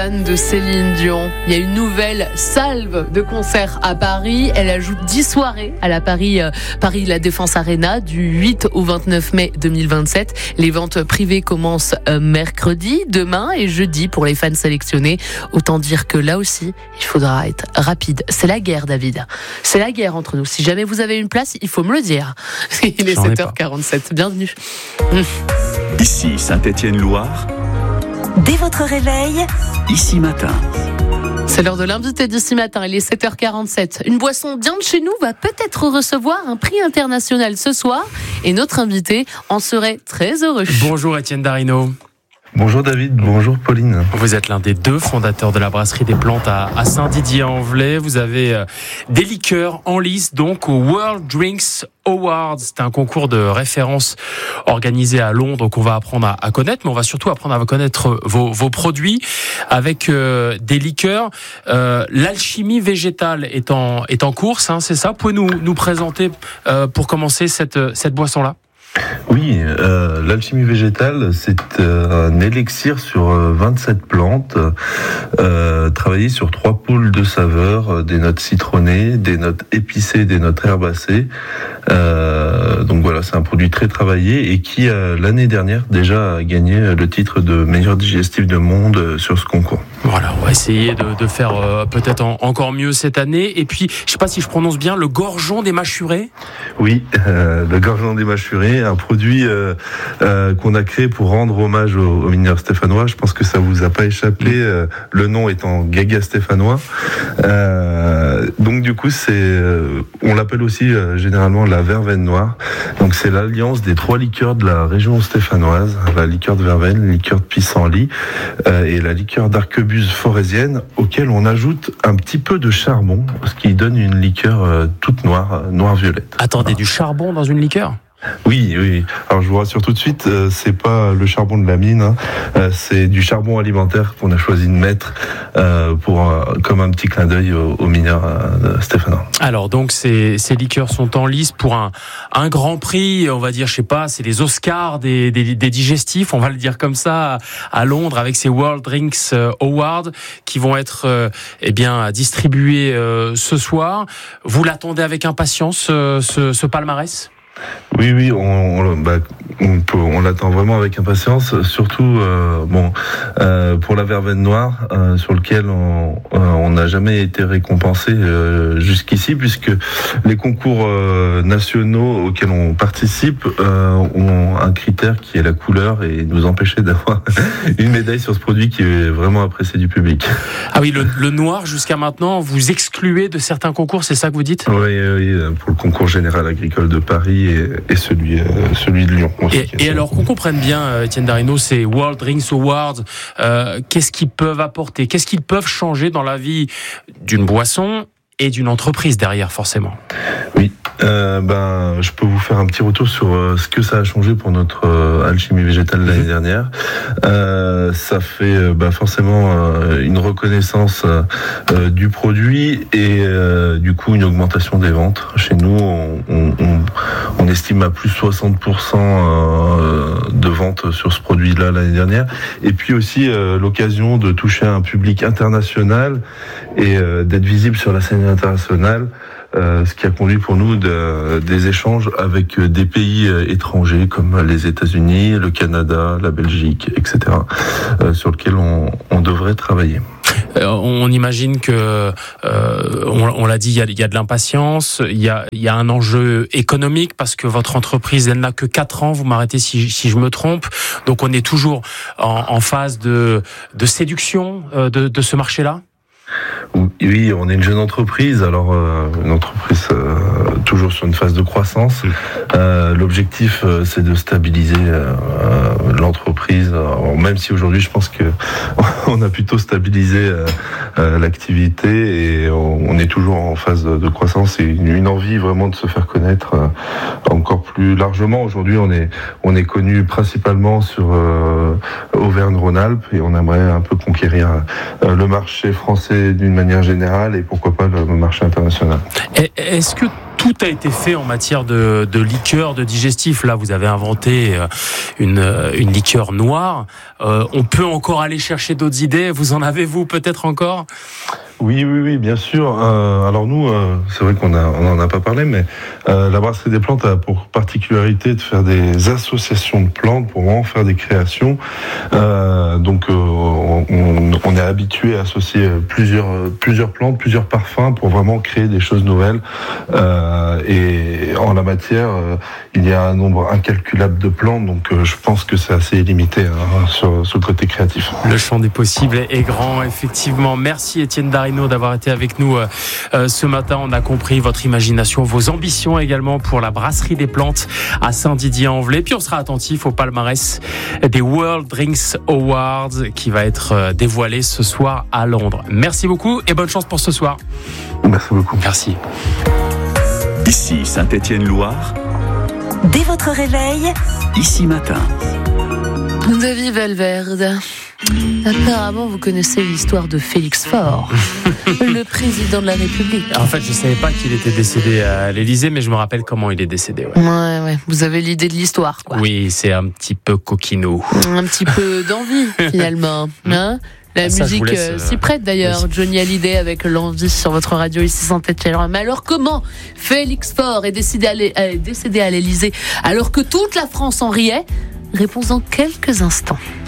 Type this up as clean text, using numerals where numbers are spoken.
De Céline Dion. Il y a une nouvelle salve de concerts à Paris. Elle ajoute 10 soirées à la Paris La Défense Arena du 8 au 29 mai 2027. Les ventes privées commencent mercredi, demain et jeudi pour les fans sélectionnés. Autant dire que là aussi, il faudra être rapide. C'est la guerre, David. C'est la guerre entre nous. Si jamais vous avez une place, il faut me le dire. Il est 7h47. Bienvenue. Ici Saint-Étienne-Loire. Dès votre réveil, Ici Matin. C'est l'heure de l'invité d'ici matin, il est 7h47. Une boisson bien de chez nous va peut-être recevoir un prix international ce soir et notre invité en serait très heureux. Bonjour Étienne Darino. Bonjour David, bonjour Pauline. Vous êtes l'un des deux fondateurs de la brasserie des Plantes à Saint-Didier-en-Velay. Vous avez des liqueurs en lice donc au World Drinks Awards. C'est un concours de référence organisé à Londres qu'on va apprendre à connaître, mais on va surtout apprendre à connaître vos produits avec des liqueurs. L'alchimie végétale est en course, hein, c'est ça? Pouvez nous présenter pour commencer cette boisson-là? Oui, l'alchimie végétale, c'est un élixir sur 27 plantes, travaillé sur 3 pôles de saveurs, des notes citronnées, des notes épicées, des notes herbacées. Donc voilà, c'est un produit très travaillé et qui, l'année dernière, déjà a gagné le titre de meilleur digestif du monde sur ce concours. Voilà, on va essayer de faire peut-être encore mieux cette année. Et puis, je sais pas si je prononce bien, le gorgeon des mâchurés. Oui, le gorgeon des mâchurés, un produit qu'on a créé pour rendre hommage aux mineurs stéphanois. Je pense que ça vous a pas échappé, le nom étant Gaga stéphanois. Donc du coup, on l'appelle aussi généralement la verveine noire. Donc c'est l'alliance des 3 liqueurs de la région stéphanoise, la liqueur de verveine, la liqueur de pissenlit et la liqueur d'arquebuse forésienne, auquel on ajoute un petit peu de charbon, ce qui donne une liqueur toute noire-violette. Attendez, du charbon dans une liqueur ? Oui. Alors je vous rassure tout de suite, c'est pas le charbon de la mine, hein. C'est du charbon alimentaire qu'on a choisi de mettre comme un petit clin d'œil aux mineurs stéphanois. Alors donc ces liqueurs sont en lice pour un grand prix, on va dire, je sais pas, c'est les Oscars des digestifs, on va le dire comme ça, à Londres avec ces World Drinks Awards qui vont être distribués ce soir. Vous l'attendez avec impatience ce palmarès ? Oui, on l'attend vraiment avec impatience, surtout pour la verveine noire, sur lequel on n'a jamais été récompensé jusqu'ici, puisque les concours nationaux auxquels on participe ont un critère qui est la couleur et nous empêcher d'avoir une médaille sur ce produit qui est vraiment apprécié du public. Ah oui, le noir jusqu'à maintenant, vous excluez de certains concours, c'est ça que vous dites ? Oui, pour le concours général agricole de Paris et celui de Lyon. Et alors qu'on comprenne bien, Étienne Darino, ces World Drinks Awards, qu'est-ce qu'ils peuvent apporter ? Qu'est-ce qu'ils peuvent changer dans la vie d'une boisson et d'une entreprise derrière, forcément ? Oui, je peux vous faire un petit retour sur ce que ça a changé pour notre alchimie végétale l'année dernière. Ça fait forcément une reconnaissance du produit et du coup une augmentation des ventes. Chez nous, on estime à plus 60% de ventes sur ce produit-là l'année dernière. Et puis aussi l'occasion de toucher un public international et d'être visible sur la scène internationale. Ce qui a conduit pour nous des échanges avec des pays étrangers comme les États-Unis, le Canada, la Belgique, etc., sur lesquels on devrait travailler. On imagine que, on l'a dit, il y a de l'impatience, il y a un enjeu économique parce que votre entreprise, elle n'a que 4 ans, vous m'arrêtez si je me trompe, donc on est toujours en phase de séduction de ce marché-là. Oui, on est une jeune entreprise, alors une entreprise toujours sur une phase de croissance. L'objectif, c'est de stabiliser l'entreprise. Alors, même si aujourd'hui, je pense que on a plutôt stabilisé l'activité et on est toujours en phase de croissance et une envie vraiment de se faire connaître encore plus largement. Aujourd'hui, on est connu principalement sur Auvergne-Rhône-Alpes et on aimerait un peu conquérir le marché français d'une manière générale et pourquoi pas le marché international. Est-ce que tout a été fait en matière de liqueur, de digestif. Là, vous avez inventé une liqueur noire. On peut encore aller chercher d'autres idées. Vous en avez, vous, peut-être encore ? Oui, bien sûr. Alors nous, c'est vrai qu'on n'en a pas parlé, mais la Brasserie des Plantes a pour particularité de faire des associations de plantes pour vraiment faire des créations. Donc on est habitué à associer plusieurs plantes, plusieurs parfums pour vraiment créer des choses nouvelles. Et en la matière, il y a un nombre incalculable de plantes, donc je pense que c'est assez limité sur le côté créatif. Le champ des possibles est grand, effectivement. Merci Étienne Darino d'avoir été avec nous ce matin. On a compris votre imagination, vos ambitions également pour la Brasserie des Plantes à Saint-Didier-en-Velay. Puis on sera attentif au palmarès des World Drinks Awards qui va être dévoilé ce soir à Londres. Merci beaucoup et bonne chance pour ce soir. Merci beaucoup. Merci. Ici Saint-Étienne-Loire. Dès votre réveil, Ici Matin. David Valverde. Apparemment, vous connaissez l'histoire de Félix Faure, le président de la République. En fait, je ne savais pas qu'il était décédé à l'Élysée, mais je me rappelle comment il est décédé. Ouais. Vous avez l'idée de l'histoire, quoi. Oui, c'est un petit peu coquinot. Un petit peu d'envie, finalement. Hein ? La musique s'y prête d'ailleurs. Oui. Johnny Hallyday avec l'envie sur votre radio ici Saint-Étienne. Mais alors comment Félix Faure est décédé à l'Élysée alors que toute la France en riait ? Réponse dans quelques instants.